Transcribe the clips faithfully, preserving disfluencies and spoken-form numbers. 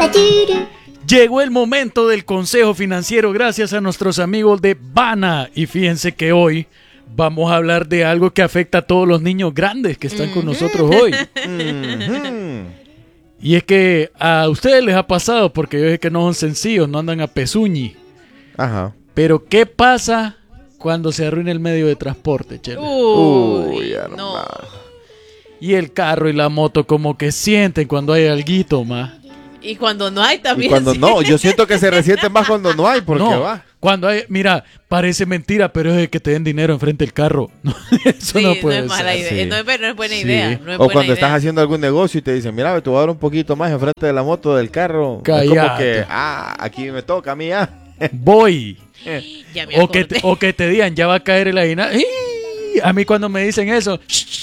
Llegó el momento del consejo financiero gracias a nuestros amigos de Bana. Y fíjense que hoy vamos a hablar de algo que afecta a todos los niños grandes que están mm-hmm. con nosotros hoy. Mm-hmm. Y es que a ustedes les ha pasado, porque yo sé que no son sencillos, no andan a pezuñi. Ajá. Pero ¿qué pasa cuando se arruina el medio de transporte, Chela? Uy, Uy ya no. no. Y el carro y la moto como que sienten cuando hay alguito, ma. Y cuando no hay también. Y cuando no, yo siento que se resiente más cuando no hay, porque no, va. Cuando hay, mira, parece mentira, pero es de que te den dinero enfrente del carro. No, eso sí, no puede no es ser. mala idea. Sí. No, es, no es buena sí. idea. No es o buena cuando idea. estás haciendo algún negocio y te dicen, mira, te voy a dar un poquito más enfrente de la moto del carro. Cállate. Es como que, ah, aquí me toca a mí ya. Voy. Ya me o, que te, o que te digan, ya va a caer el aguinaldo. A mí cuando me dicen eso,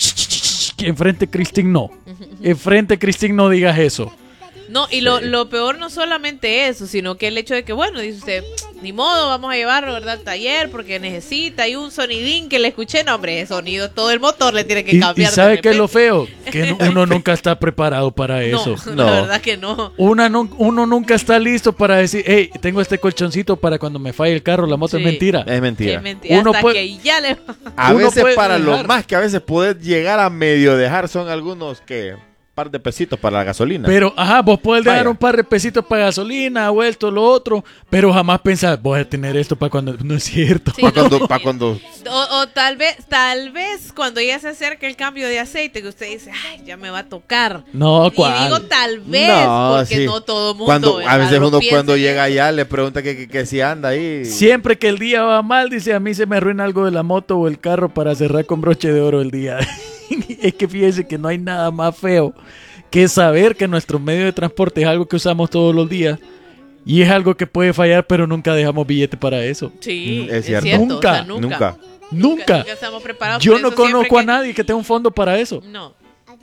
enfrente Cristín no. Enfrente Cristín no digas eso. No, y sí. lo, lo peor no solamente eso, sino que el hecho de que, bueno, dice usted, ni modo, vamos a llevarlo, ¿verdad?, al taller porque necesita, hay un sonidín que le escuché, no, hombre, ese sonido, todo el motor le tiene que y, cambiar. ¿Y sabe qué es lo feo? Que uno nunca está preparado para eso. No, no. La verdad que no. Una, no. Uno nunca está listo para decir, hey, tengo este colchoncito para cuando me falle el carro, la moto sí. es mentira. Es mentira. Es mentira, uno hasta puede, que ya le... A uno veces para dejar. lo más que a veces poder llegar a medio dejar son algunos que... par de pesitos para la gasolina. Pero, ajá, vos podés Vaya. dejar un par de pesitos para gasolina, vuelto lo otro, pero jamás pensás, voy a tener esto para cuando... No es cierto. Sí, para, no. cuando, para cuando... O, o tal vez, tal vez cuando ya se acerca el cambio de aceite, que usted dice, ay, ya me va a tocar. No, ¿cuál? Y digo tal vez, no, porque sí. no todo mundo. Cuando, a veces uno cuando que... llega allá le pregunta que, que, que si anda ahí. Siempre que el día va mal, dice, a mí se me arruina algo de la moto o el carro para cerrar con broche de oro el día. Es que fíjese que no hay nada más feo que saber que nuestro medio de transporte es algo que usamos todos los días y es algo que puede fallar, pero nunca dejamos billete para eso. Sí, es cierto. Es cierto. Nunca, o sea, nunca, nunca, nunca. Nunca estamos preparados. Yo por no eso conozco a que... nadie que tenga un fondo para eso. No.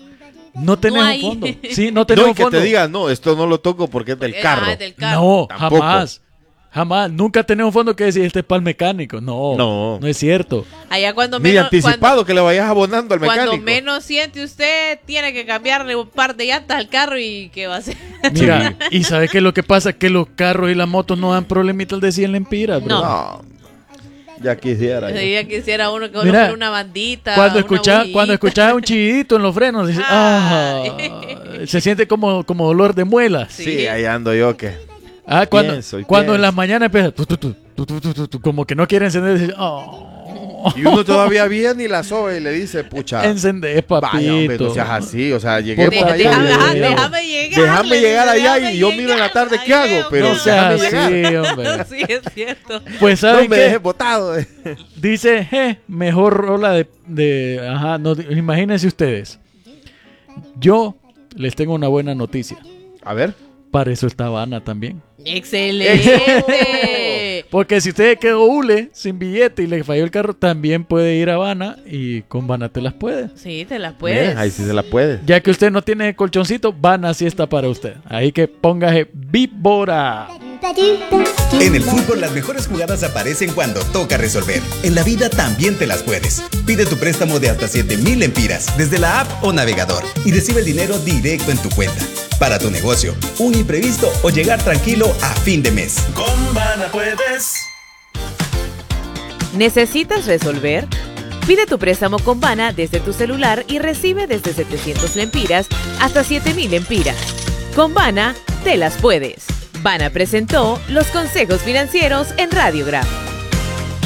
No tenemos no un fondo. Sí, no tenemos no, y que fondo. te diga, no, esto no lo toco porque es del Ah, carro. del carro. No, Tampoco. jamás. Jamás, nunca tenemos un fondo que decir este es para el mecánico. No, no, no es cierto. Allá cuando Ni menos, anticipado cuando, que le vayas abonando al mecánico. Cuando menos siente usted, tiene que cambiarle un par de llantas al carro y ¿qué va a hacer? Mira, y ¿sabes qué es lo que pasa? Que los carros y las motos no dan problemitas de cien lempiras, bro. No. no. Ya quisiera. Sí, ya quisiera uno que uno Mira, fuera una bandita. Cuando una escuchas bujita. cuando escuchas un chillito en los frenos, dices, ah, se siente como, como dolor de muelas. Sí, sí, ahí ando yo que... Ah, cuando, pienso, cuando pienso. en las mañanas empieza, tu, tu, tu, tu, tu, tu, tu, tu, como que no quiere encender, dice, oh. Y uno todavía viene y la sobe y le dice, pucha, encender, papito. vaya, hombre, no seas así, o sea, llegué Por por allá. Déjame, y- ajá, Dios. déjame llegar. Déjame llegar allá déjame y yo miro en la tarde qué Ay, hago, pero No seas déjame llegar. así, hombre. Sí, es cierto. Pues, No ¿saben me qué? dejes botado. Dice, je, mejor rola de, de ajá, no, imagínense ustedes. Yo les tengo una buena noticia. A ver. Para eso está Habana también. Excelente. Porque si usted quedó hule sin billete y le falló el carro, también puede ir a Habana y con Habana te las puede. Sí, te las puedes. Bien, ahí sí se la puede. Ya que usted no tiene colchoncito, Habana sí está para usted. Ahí que póngase víbora. En el fútbol las mejores jugadas aparecen cuando toca resolver. En la vida también te las puedes. Pide tu préstamo de hasta siete mil lempiras desde la app o navegador y recibe el dinero directo en tu cuenta. Para tu negocio, un imprevisto o llegar tranquilo a fin de mes. Con Bana puedes. ¿Necesitas resolver? Pide tu préstamo con Bana desde tu celular y recibe desde setecientos lempiras hasta siete mil lempiras. Con Bana, te las puedes. Bana presentó los consejos financieros en Radiograph.